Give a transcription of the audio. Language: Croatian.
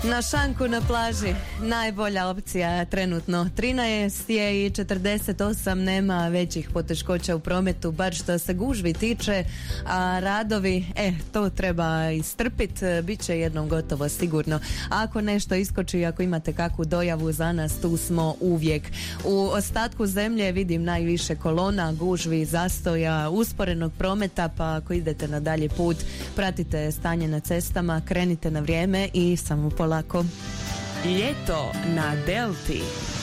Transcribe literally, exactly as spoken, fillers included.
Na šanku na plaži najbolja opcija trenutno. trinaest je i četrdeset osam, nema većih poteškoća u prometu, bar što se gužvi tiče, a radovi, e, to treba istrpit, bit će jednom gotovo sigurno. Ako nešto iskoči, ako imate kakvu dojavu za nas, tu smo uvijek. U ostatku zemlje vidim najviše kolona, gužvi, zastoja, usporenog prometa, pa ako idete na dalji put, pratite stanje na cestama, krenite na vrijeme i samo polako. Ljeto na Delti.